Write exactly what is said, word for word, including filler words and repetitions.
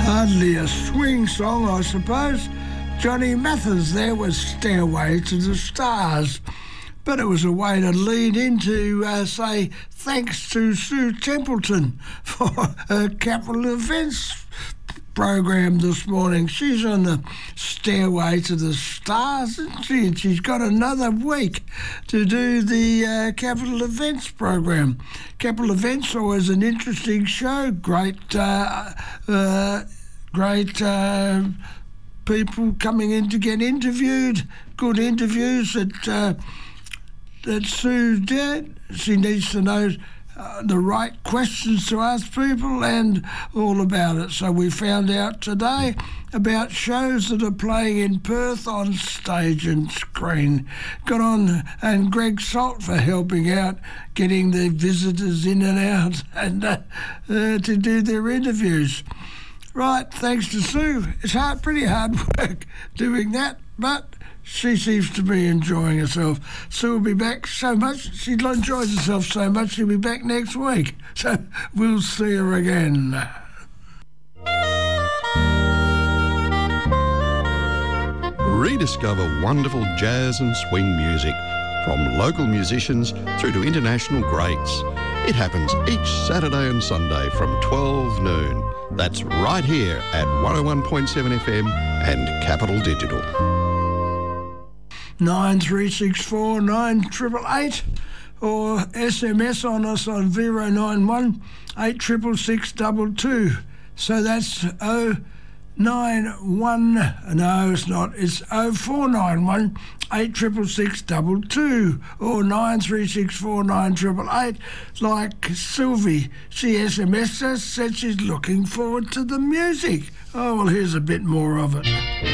Hardly a swing song, I suppose. Johnny Mathis there was Stairway to the Stars. But it was a way to lead into, uh, say, thanks to Sue Templeton for her capital events program this morning. She's on the Stairway to the Stars, isn't she? And she's got another week to do the uh, capital events program. Capital Events always an interesting show. Great, uh, uh, great uh, people coming in to get interviewed. Good interviews that uh, that Sue did. She needs to know Uh, the right questions to ask people and all about it. So we found out today about shows that are playing in Perth on stage and screen. Got on and Greg Salt for helping out, getting the visitors in and out and uh, uh, to do their interviews. Right, thanks to Sue. It's hard, pretty hard work doing that, but she seems to be enjoying herself. Sue will be back so much, she enjoys herself so much, she'll be back next week. So we'll see her again. Rediscover wonderful jazz and swing music, from local musicians through to international greats. It happens each Saturday and Sunday from twelve noon. That's right here at one oh one point seven F M and Capital Digital. nine three six four nine eight eight eight or S M S on us on zero nine one eight six six six two two. So that's oh nine one, no it's not, it's oh four nine one eight six six six two two or nine three six four nine eight eight eight. Like Sylvie, she S M S'd us, said she's looking forward to the music. Oh well, here's a bit more of it.